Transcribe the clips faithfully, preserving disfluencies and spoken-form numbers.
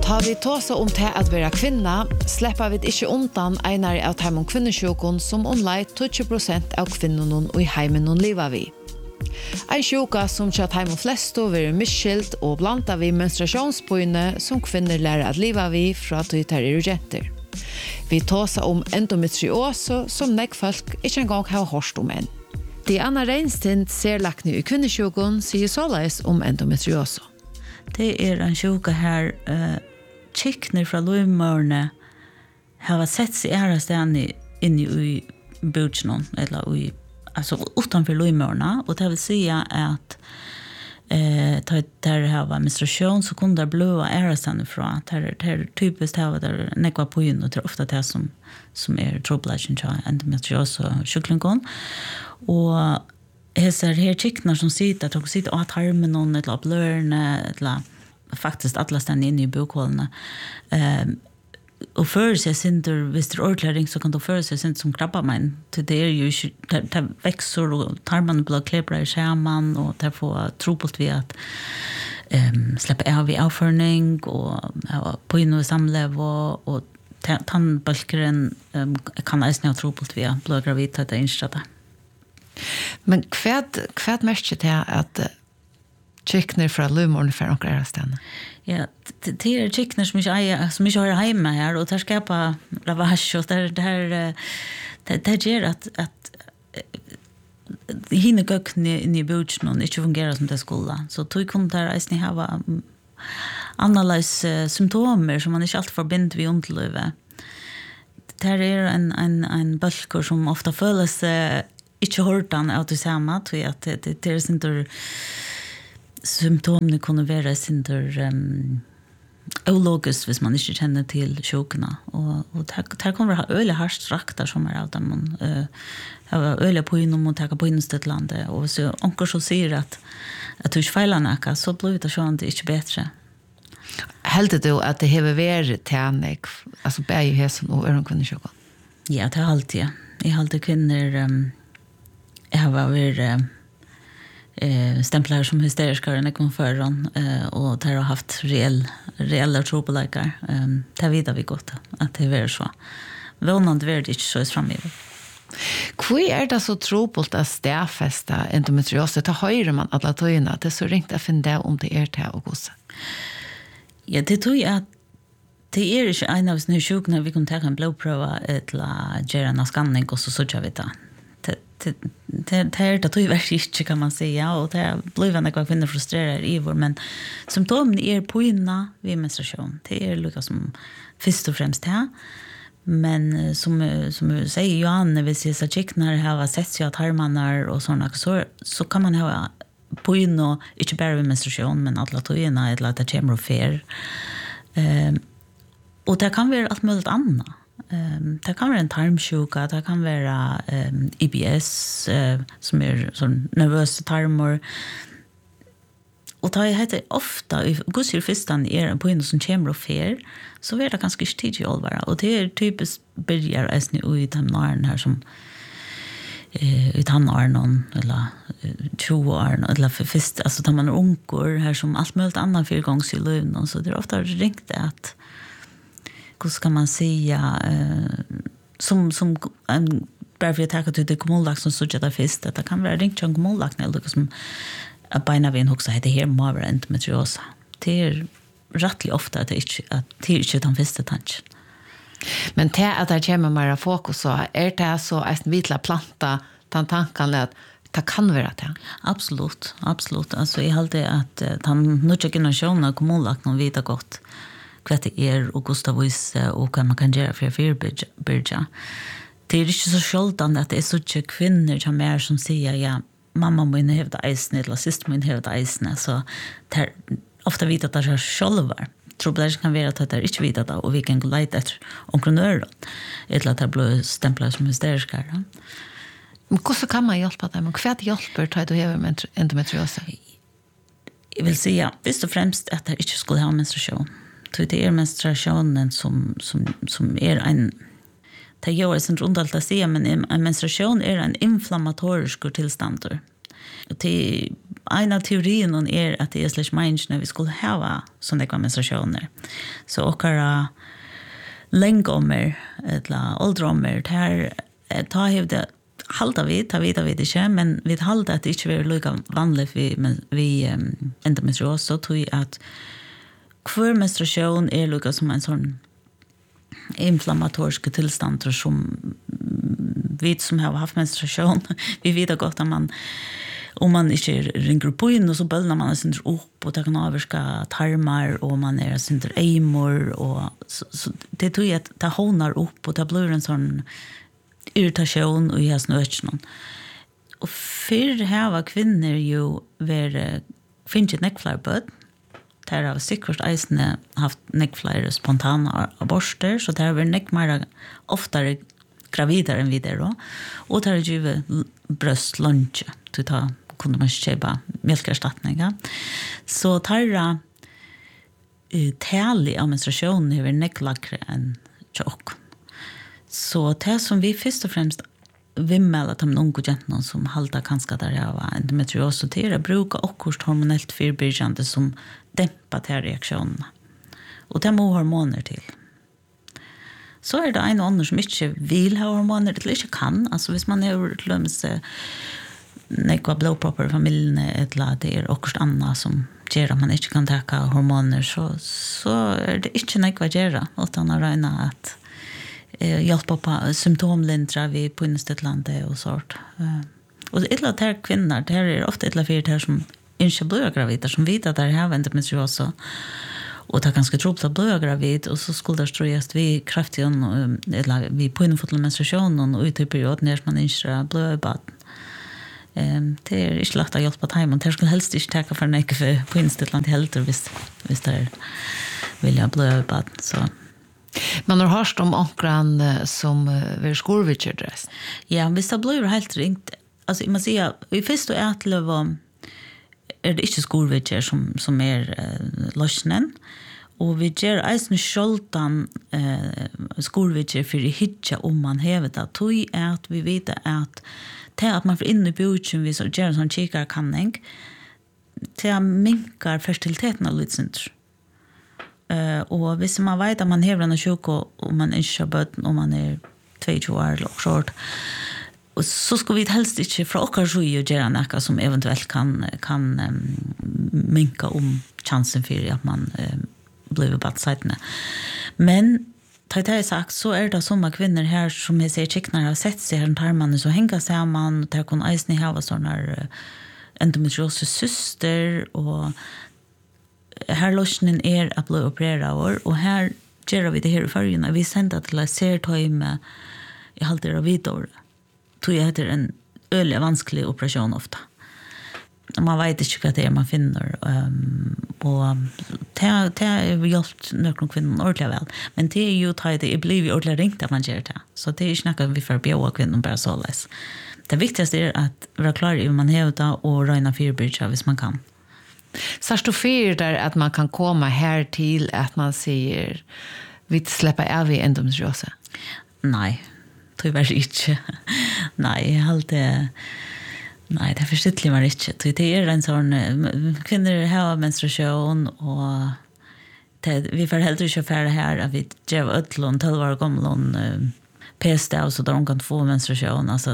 Har vi tåsa om til at være kvinna, slipper vi ikke undan einar av teimon kvinnesjukon som omlai tjueto prosent av kvinnonon og i heimenon liva vi. Ein sjuka som kjat heimon flesto vil misskilt og blanda vi menstruasjonsbøyne som kvinner lærer at liva vi fra tøytar erugenter. Vi tåsa om endometriose som nek folk ikke engang har hårst om enn. Diana Reinstind ser lakni i kvinnesjukon sier såleis om endometriose. Det er en sjuka her uh, kikner fra livmørene har sett seg ære stedene inne i budsjonen, eller i, altså utenfor livmørene, og det vil si at eh, der det var menstruasjon, så kunne det bløde ære stedene fra. Det er typisk det var der nekva på inn, og det er ofte det som, som er trobladjen til endometriose og sjuklingen. Og jeg ser her kikner som sitter, at de sitter av tarmen noen, eller blørene, eller faktiskt alla ständigt inne i bokhållarna. Um, och för sig sinter, hvis det är ordentlig så kan du för sig sinter som krabbar mig. Till det är ju, det, det växer och tarmarna blir klebra i skärman och det får trobult vid att um, släppa av i avförning och ja, på in och samlev och, och tandbalkaren um, kan nästan ha trobult vid att bli gravid till det inställda. Men kvad kvad mest det att chickner fra livmorgen for noen ære stedene? Ja, det er chickner som ikke, er, som ikke har hjemme her, og det skaper ravasj, og det, det, det, det gjør at, at hinne gøkkene inne i budsjonen ikke fungerer som det skulle. Så tog kunne der eisne ha annerledes symptomer som man ikke alltid forbinder ved underlivet. Det er en, en, en bølger som ofte føles ikke hårdan av det samme, tror jeg at det, det, det er sin symptomene kunne være sinter um, ologisk hvis man ikke kjenner til sjukene. Og, og det kommer ha øyelig hardt strakter som er av dem. Uh, har øyelig på innom og takke på innstøtlandet. Og hvis onker så sier at, at du ikke feiler noe, så blir det sånn at det ikke bedre. Heldte du at det har vært tjenek, altså bæg i hesen og øren kvinnesjukken? Ja, det er alltid. Jeg har alltid kvinner, um, jeg har vært uh, eh stämplar som hysteriska när kom förran eh och där har haft reell reella trouble ehm där vidare vi gott att det är så. Vånande värd inte så framöver. Hvor er det så trobult att stäfesta endometriose? Det høyrer man alla tøyna. Det er så ringt att finne om det er til å gosse. Ja, det tror jag att det är inte en av såna sjukdomar vi kan ta en blodpröva eller göra en skanning och så så gör vi det. Det det är det tror jag inte kan man säga och det blir väl några kvinnor frustrerar i vår men symptomen är på inna vid menstruation. Det är lika som först och främst här. Men som som säger Johanne vi ser så chicknar har sett sig att harmanar och såna så så kan man ha på inna inte bara vid menstruation men alla tojerna eller att det kommer och fer. Ehm och det kan vara allt möjligt annat. Um, det kan være en tarmsjuka, det kan være um, I B S, uh, som er sånn nervøse tarmer. Og da jeg heter ofte, i gudsier fistan er på en som kommer og fer, så er det ganske stidig olvara. Og det er typisk byrjar eisne i tannaren her som uh, i tannaren, eller tjoaren, eller for fyrst, altså da man er unger her som alt mulig annan fyrgångs i løvn, så det er ofte ringt det at hur ska man säga eh, som som en bara för att ta till det kommunlag som så där fest att det kan vara ringt som kommunlag eller som att bena vid en också heter här more endometriose. Det är rättligt ofta att det inte att det inte den första tanken. Men det att det kommer mer fokus så är det så en vitla planta den tanken att det kan vara det. Absolut, absolut. Alltså jag håller att den nya generationen kommunlag någon vita gott. Vad det är och Gustav visa och vad man kan göra för förbättra. Det är inte så självdant att det är så mycket kvinnor som är som säger ja, mamma min hävda isen eller syster min hävda isen så det ofta vet att det är själva. Tror kan vara att det är inte vet och vi kan gå lite efter onkrönör eller att det blir stämplar som hysteriska. Men hur kan man hjälpa dem? Och vad hjälper tar du över endometriose? Jag vill säga först och främst att det inte skulle ha menstruation. Det är menstruationen som, som, som är en det gör det inte underligt att säga men en menstruation är en inflammatorisk tillstånd Till en av teorierna är att det är slags minds när vi skulle ha sådana här menstruationer. Så åkara längommer eller åldrommer här tar jag det halta vi, tar vi, tar vi det inte, men vi halta att det inte är lika vanligt vi, men vi um, endometrios så tror jag att kvar menstruation är lika som en sån inflammatorisk tillstånd som vi som har haft menstruation, vi vet gott att man om man inte ringer på in och så bölnar man sig upp och det kan avvarska tarmar och man är sin eimor och så, så det tror jag att det honar upp och det blir en sån irritation och jag snöts någon. Och för här var kvinnor ju var finns ett neckflare där har säkert äisne haft neckflare spontana aborter så där var neck mer oftare gravidare än vidare då. Och där är ju bröstlunch till ta kunde man köpa mjölkerstatningar. Så tarra uh, tälig av menstruation över necklakre än tjock. Så det som vi först och främst vimmel att de unga gentarna som halta kanske där av endometrios och det brukar också hormonellt förebyggande som dämpar de här reaktionerna. Och det må hormoner till. Så är det en och annan som inte vill ha hormoner eller inte kan. Alltså hvis man har glömt nekva blodproppar i familjen eller det är också annat som gör att man inte kan ta hormoner så, så är det inte nekva gera utan att räkna att eh, hjälpa på symptomlindra vid på innestetlandet och sånt. Eh, och ett av de här kvinnor, det här är ofta ett av de här som inte blir gravida som vet att det här har endometrios och det är ganska tråkigt att bli gravid och så skulle det ströjas vid kraftigt eller vid på innefotlig menstruation och ut i perioden när man inte blir bad. Um, det är inte lätt att hjälpa till men det skulle helst inte täcka för en eka för på inställand helt hvis, hvis det är vill jag bli bad så. Man har hört om ankran som är skolvitcherdress. Ja, hvis det blir helt ringt alltså man säger i först och ätlöv är det inte skolvitcher som, som är uh, lösnen och vi ger eisen skjoltan uh, skolvitcher för att hitta om man hävet att tog är att vi vet att till att man får in i bjudsen vi så gör en sån kikarkanning till att minkar fertiliteten av lite sånt. Uh, och hvis man vet att man häver en sjuk och man inte har böten och man är tjugo år eller short och så ska vi helst inte från åka sju och göra något som eventuellt kan, kan um, minka om chansen för att man um, blir badsättande. Men ta det sagt så är det som kvinnor här som jag säger chicknar har sett sig här tarmarna så hänga samman och där kan eisen ha såna här endometriosis syster och här lösningen är att bli opererad och här gör vi det här i förrjuna. Vi sänder till att se med i halter av vidor. Tror jag heter en öliga vansklig operation ofta. Man vet inte vad det är man finner. Um, och det har hjälpt några kvinnor ordentligt väl. Men det är ju att det blir ju ordentligt ringt att man gör det. Så det är inte något vi får bjöa kvinnor bara så läs. Det viktigaste är att vara klar i hur man hävdar och röjna fyrbrytja hvis man kan. Särskilt du fyr där att man kan komma här till att man säger vi släpper av i endometrios? Nej, tyvärr inte. Nej, jag har alltid... Nej, det förstår man inte. Det är en sån kvinnor har menstruation och det, vi får helt inte för det här att vi ger ötlån tolv år gamla p-stav så de kan få menstruation. Alltså,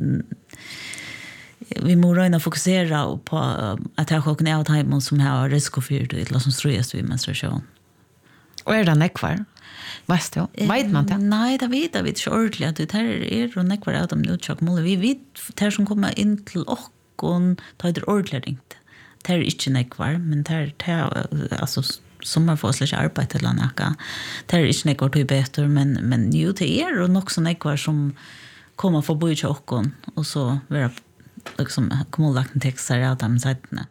vi måste röna fokusera på att ha chocken av timon som har riskofyrt eller som ströjas vid menstruation. Och är det nekvar? Vet du? Vet man det? Nej, det vet jag inte ordentligt. Det här är och nekvar av de utsaktmål. Vi vet det här som kommer in till och tar det ordentligt ringt. Det här är inte nekvar, men det här är alltså som man får släcka arbete eller något. Det här är inte nekvar till bättre, men, men jo, det är och också nekvar som kommer få bo i tjockon och så vara liksom kommer lagt en text här av de sajterna.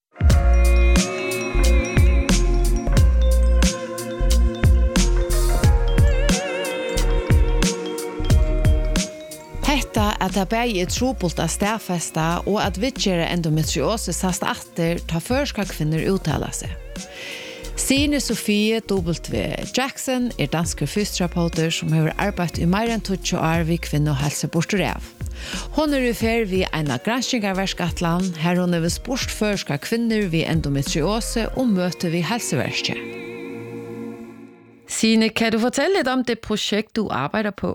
Hetta at det bare er trobult av stedfesta og at vidtjere endometriose sast atter ta førska kvinner uttala seg. Sine Sofie W. Jackson er danske fysioterapeuter som har arbeidt i mer enn tjugo år ved kvinne- og helseborster av. Hon er i ferd ved en av granskingarverskatland, her hun er ved spurt førska kvinner ved endometriose og møter ved helseverket. Signe, kan du fortælle lidt om det projekt, du arbejder på?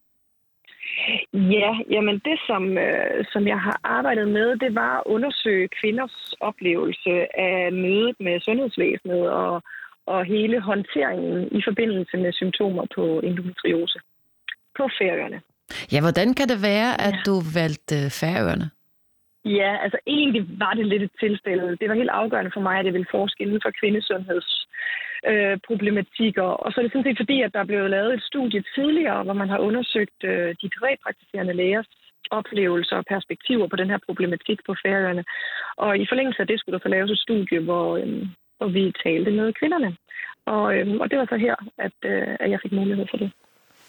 Ja, jamen det, som, øh, som jeg har arbejdet med, det var at undersøge kvinders oplevelse af mødet med sundhedsvæsenet og, og hele håndteringen i forbindelse med symptomer på endometriose på Færøerne. Ja, hvordan kan det være, at ja. du valgte Færøerne? Ja, altså egentlig var det lidt et tilfælde. Det var helt afgørende for mig, at jeg ville forske inden for kvindesundheds øh, problematikker. Og så er det sådan set fordi, at der blev lavet et studie tidligere, hvor man har undersøgt øh, de privatpraktiserende lægers oplevelser og perspektiver på den her problematik på Færøerne. Og i forlængelse af det skulle der så laves et studie, hvor, øh, hvor vi talte med kvinderne. Og, øh, og det var så her, at, øh, at jeg fik mulighed for det.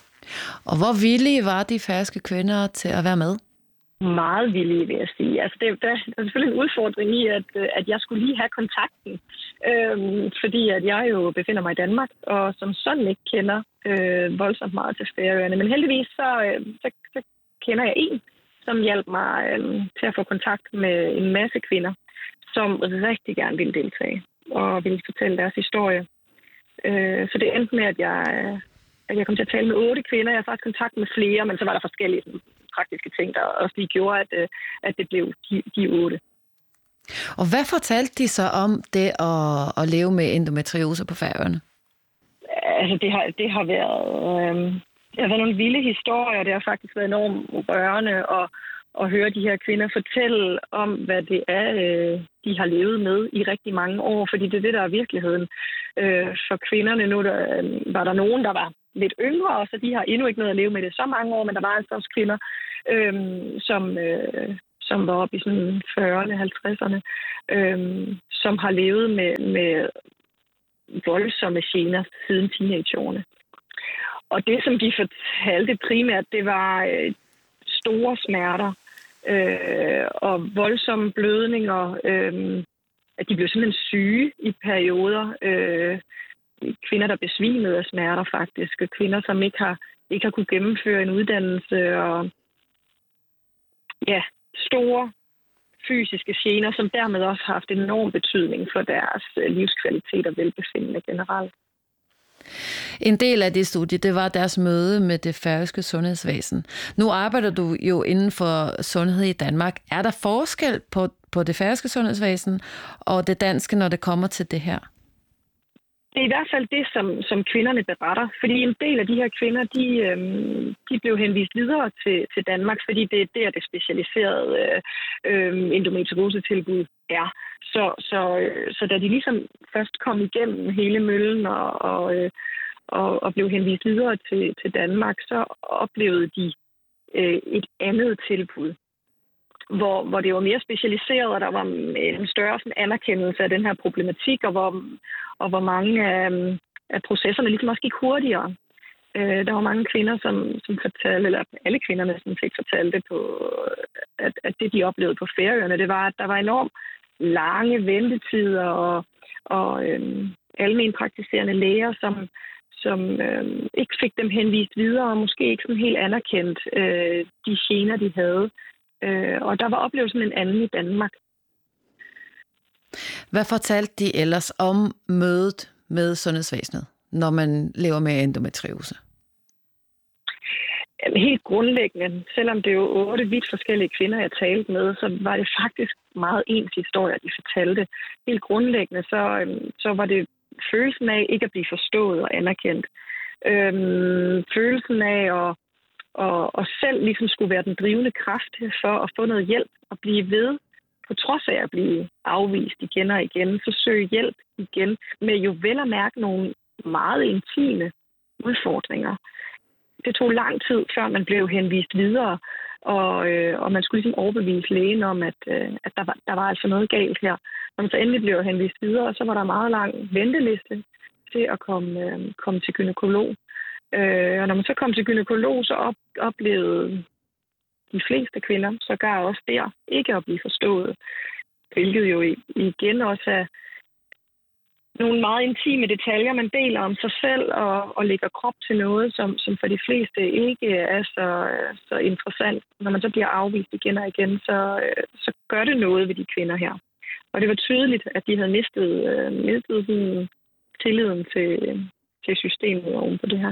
Og hvor villige var de færøske kvinder til at være med? Meget villige, vil jeg sige. Altså, det, der er selvfølgelig en udfordring i, at, at jeg skulle lige have kontakten. Øhm, fordi at jeg jo befinder mig i Danmark, og som sådan ikke kender øh, voldsomt meget til Færøerne. Men heldigvis så, øh, så, så kender jeg en, som hjalp mig øh, til at få kontakt med en masse kvinder, som rigtig gerne ville deltage og ville fortælle deres historie. Øh, så det endte med, at jeg... at jeg kom til at tale med otte kvinder. Jeg har faktisk kontakt med flere, men så var der forskellige sådan, praktiske ting, der også lige gjorde, at, at det blev de, de otte. Og hvad fortalte de så om det at, at leve med endometriose på Færøerne? Altså, det har, det har været... Øh, det har været nogle vilde historier. Det har faktisk været enormt rørende at, at høre de her kvinder fortælle om, hvad det er, øh, de har levet med i rigtig mange år. Fordi det er det, der er virkeligheden. Øh, for kvinderne nu der, øh, var der nogen, der var lidt yngre, og så de har endnu ikke noget at leve med det så mange år, men der var altså også kvinder, øh, som, øh, som var oppe i sådan fyrrerne, halvtredserne, øh, som har levet med, med voldsomme gener siden teenageårene. Og det, som de fortalte primært, det var øh, store smerter øh, og voldsomme blødninger, øh, at de blev simpelthen syge i perioder, øh, kvinder, der besvimede af smerter faktisk, og kvinder, som ikke har, ikke har kunne gennemføre en uddannelse, og ja, store fysiske gener, som dermed også har haft en enorm betydning for deres livskvalitet og velbefindende generelt. En del af det studie, det var deres møde med det færøske sundhedsvæsen. Nu arbejder du jo inden for sundhed i Danmark. Er der forskel på, på det færøske sundhedsvæsen og det danske, når det kommer til det her? Det er i hvert fald det, som, som kvinderne beretter. Fordi en del af de her kvinder, de, øhm, de blev henvist videre til, til Danmark, fordi det er der, det specialiserede øh, endometriose-tilbud er. Så, så, øh, så da de ligesom først kom igennem hele møllen og, og, øh, og, og blev henvist videre til, til Danmark, så oplevede de øh, et andet tilbud, hvor, hvor det var mere specialiseret, og der var en større sådan, anerkendelse af den her problematik, og hvor, og hvor mange af, af processerne ligesom også gik hurtigere. Øh, der var mange kvinder, som, som fortalte, eller alle kvinderne, som fik fortalte på, at, at det, de oplevede på Færøerne, det var, at der var enormt lange ventetider, og, og øh, almenpraktiserende læger, som, som øh, ikke fik dem henvist videre, og måske ikke sådan helt anerkendt øh, de gener, de havde. Øh, og der var oplevelsen en anden i Danmark. Hvad fortalte de ellers om mødet med sundhedsvæsenet, når man lever med endometriose? Helt grundlæggende, selvom det er jo otte vidt forskellige kvinder, jeg talte med, så var det faktisk meget ens historie, de fortalte. Helt grundlæggende, så, så var det følelsen af ikke at blive forstået og anerkendt. Øhm, følelsen af at og, og selv ligesom skulle være den drivende kraft for at få noget hjælp og blive ved, på trods af at blive afvist igen og igen, så søge hjælp igen med jo vel at mærke nogle meget intime udfordringer. Det tog lang tid, før man blev henvist videre, og, øh, og man skulle ligesom overbevise lægen om, at, øh, at der, var, der var altså noget galt her. Når man så endelig blev henvist videre, så var der meget lang venteliste til at komme, øh, komme til gynekolog. Øh, og når man så kom til gynekolog, så op, oplevede de fleste kvinder sågar også der ikke at blive forstået. Hvilket jo igen også er nogle meget intime detaljer, man deler om sig selv og, og lægger krop til noget, som, som for de fleste ikke er så, så interessant. Når man så bliver afvist igen og igen, så, så gør det noget ved de kvinder her. Og det var tydeligt, at de havde mistet, øh, mistet den tilliden til, til systemet oven på det her.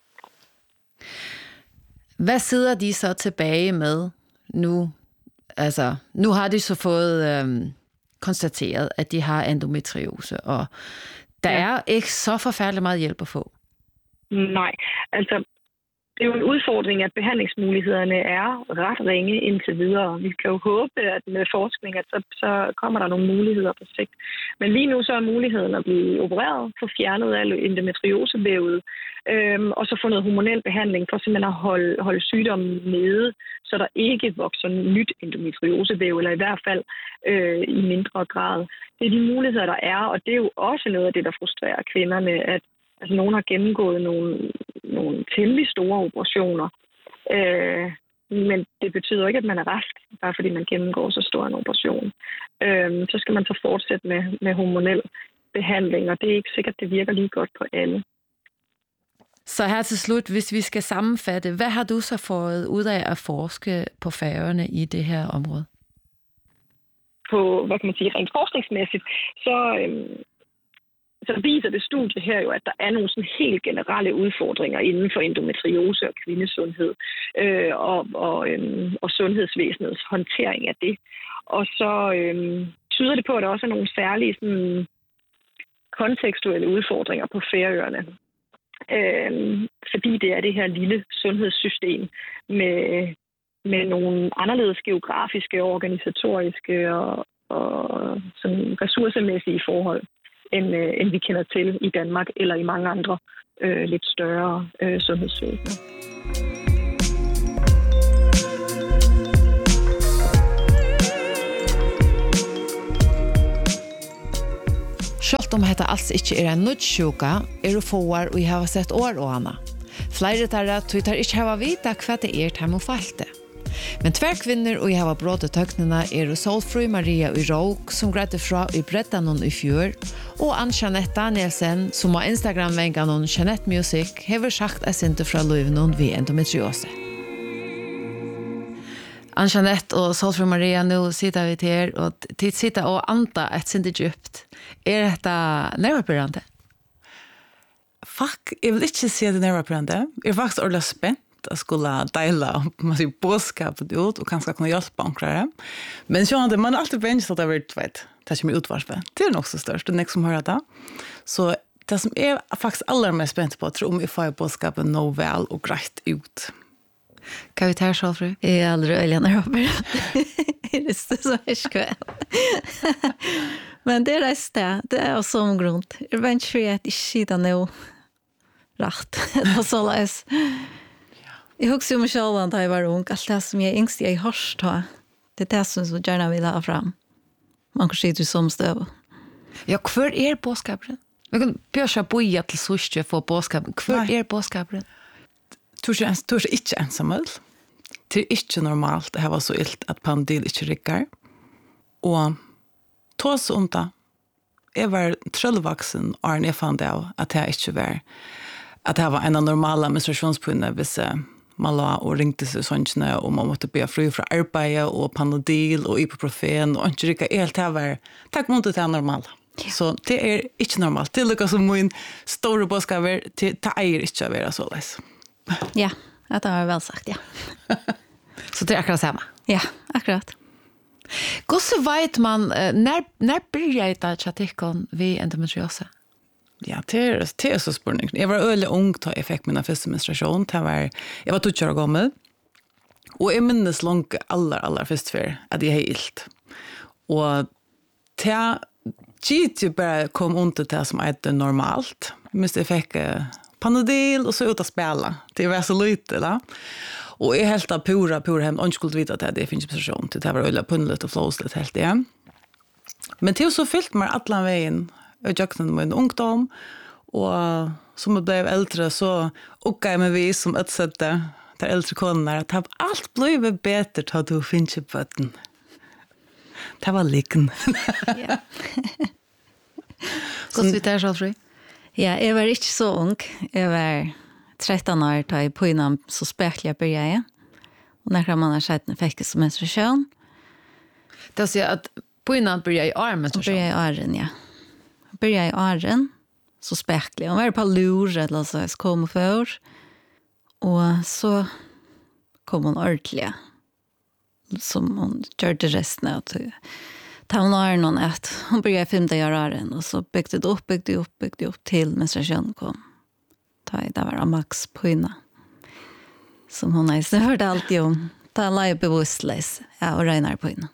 Hvad sidder de så tilbage med nu? Altså, nu har de så fået øhm, konstateret, at de har endometriose, og der ja. er ikke så forfærdeligt meget hjælp at få. Nej, altså det er jo en udfordring, at behandlingsmulighederne er ret ringe indtil videre. Vi kan jo håbe, at med forskning, at så, så kommer der nogle muligheder på sigt. Men lige nu så er muligheden at blive opereret, få fjernet af endometriosevævet, øhm, og så få noget hormonel behandling for simpelthen at holde, holde sygdommen nede, så der ikke vokser nyt endometriosevæv, eller i hvert fald øh, i mindre grad. Det er de muligheder, der er, og det er jo også noget af det, der frustrerer kvinderne, at altså, nogen har gennemgået nogle, nogle temmelig store operationer, øh, men det betyder ikke, at man er rask, bare fordi man gennemgår så stor en operation. Øh, så skal man så fortsætte med, med hormonel behandling, og det er ikke sikkert, at det virker lige godt på alle. Så her til slut, hvis vi skal sammenfatte, hvad har du så fået ud af at forske på Færøerne i det her område? På, hvad kan man sige, rent forskningsmæssigt, så... Øh, så viser det studie her jo, at der er nogle sådan helt generelle udfordringer inden for endometriose og kvindesundhed øh, og, og, øh, og sundhedsvæsenets håndtering af det. Og så øh, tyder det på, at der også er nogle særlige sådan, kontekstuelle udfordringer på Færøerne. Øh, fordi det er det her lille sundhedssystem med, med nogle anderledes geografiske, organisatoriske og, og sådan ressourcemæssige forhold. End, øh, end vi kender til i Danmark eller i mange andre øh, lidt større øh, sundhedsvæsener. Selv om dette altså ikke er en nødsjuka, er det får og jeg har sett år og henne. Flere der tøyter ikke har vite hva det er til å falte. Men tvær kvinner og jeg har brått tøknene er Solfrøy Maria i Råk, som greide fra i Brettanon i fjør, og Ann-Jeanette Danielsen, som har Instagram-vengen Jeanette Music, har sagt at sinte fra Løyvenon ved endometriose. Ann-Jeanette og Solfrøy Maria, nå sitter vi til her, og tid sitter og anta et sinte djupt. Er dette nervepirrende? Fuck, jeg vil ikke si at det er nervepirrende. Jeg er faktisk ordentlig spent att skulle dela bådskapet ut och kanske kunna hjälpa anklare. Men så hade man alltid väntat att det varit vet, det som är utvarspe. Det är nog så störst, det är nästa som hör det. Så det som är faktiskt allra mest spänt på tror om vi får bådskapet nå väl och grejt ut. Kan vi ta själv fru? Jag är aldrig öljande Robert. Det är så härskväl. Men det är det, det är också om grund. Jag vet inte att det skiter nu rätt. Det var så läs. Jeg husker jo meg selv da jeg var ung, alt det som jeg yngst jeg hørs ta, det er det som jeg gjerne vil ha fram. Man kan skite som støv. Ja, hver er bådskaperen? Vi kan bjørse boja til sørste for bådskaperen. Hver er bådskaperen? Du er ikke ensamhet. Det er ikke normalt det var så ilt at pandil ikke rikker. Og tås om det, jeg var trøllvaksen, og jeg fant av at jeg ikke var, at det var en av normale menstruasjonspunner hvis man la og ringte seg sånne, og man måtte be fri fra arbeid, og Panodil, og ibuprofen, og ikke rikket helt det var, takk mot det er normalt. Ja. Så det er ikke normalt. Det er lukket som min store bådskaper, det eier ikke å være så løs. Ja, det har jeg vel sagt, ja. Så det er akkurat samme? Ja, akkurat. Hvordan vet man, når, når begynner det tjatikken ved endometriose? Ja, det er, det er så spørning. Jeg var øyelig ung da jeg fikk min første menstruasjon. Var, jeg var tolv år gammel. Og jeg minnes langt aller, aller først før at jeg har ilt. Og det gitt jo bare kom under det som er normalt. Mens jeg fikk Panodil og så ut å spille. Det var så lite, da. Og jeg helt av pura, pura hem. Og jeg skulle vite at det finnes menstruasjon. Det var øyelig punnelig og flåsligt helt igjen. Men til så fyllt meg alle veien jag jakten med en ungdom och som jag blev äldre så och jag med vi som utsätter där äldre koner att ha allt blivit bättre att du finns på den. Det var lycken. Ja. Hvordan vi tar så fri? Ja, jeg var ikke så ung. Jeg var tretton år da jeg på innan så spekler jeg började jeg. Og når man har sett en fikk som menstruasjon. Det vil si at på innan började jeg i arm menstruasjon? Började i arren, ja. Började i arren, så spekler jeg. Hun var på lur, eller så jeg kom og før. Og så kom hun ordentlig, som hun gjorde resten av det. Ta hon har någon att hon började femte åren och så byggde det upp, byggde upp, byggde upp till menstruation kom. Ta i det var max på inna. Som hon har snört alltid om. Ta la jag bevustlös ja, och regnar på inna.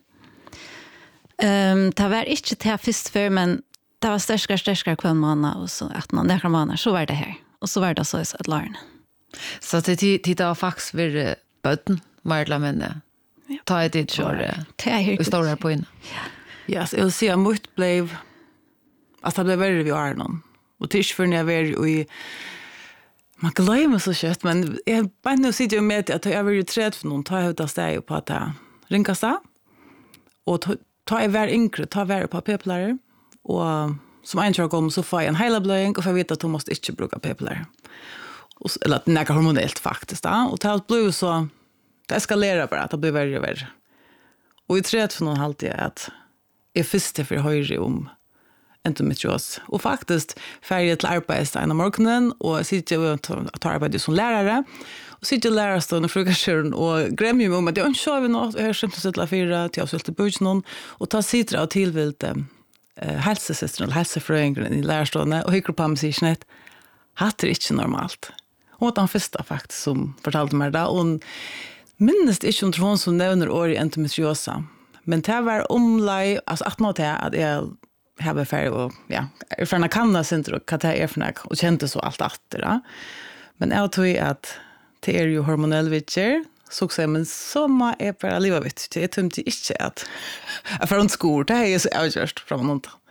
Um, det var inte till först för men det var störskare, störskare kvann månad och så att man där månad så var det här. Och så var det så att larn. Så det titta av fax vid böten Marla men ta ett dit kör det stora på in. Ja, yes, jag vill säga mot blev alltså det blev värre vid Arnon. Och tills för när jag var i man glömmer så kött men jag bara nu sitter jag med att jag var ju träd för någon ta ut av steg på att ringa sig. Och ta jag var yngre, ta var på p-pillare och som en tror kom så får jag en hela blöjning och för jag vet att hon måste inte bruka p-pillare. Och eller att näka hormonellt faktiskt då och ta blev så det eskalerar bara att det blir värre och värre. Och i träd för någon halvtid att jag först för höjre om endometrios. Och faktiskt färger till arbete en av morgonen och sitter och tar arbete som lärare. Och sitter och lärare stående frukosten och grämmer mig om att jag inte kör vid något. Jag har skämt att sätta fyra till jag har suttit på någon. Och tar sidor och tillvilt eh, hälsosystern eller hälsofröjningen i lärarstående. Och hycker på mig sig snett. Hatt är inte normalt. Och att han första faktiskt som fortalte mig det. Och minst inte om hon som nevner år i endometriosa. Men det var omlai, alltså att något är att jag har färg och ja, är från kanna center och vad det är för något och kände så allt efter det. Men jag tror att det är ju hormonell vitcher, så säger men så må är bara livet vitt. Det är tumt inte att jag får en skor, det är ju så avgörst från något.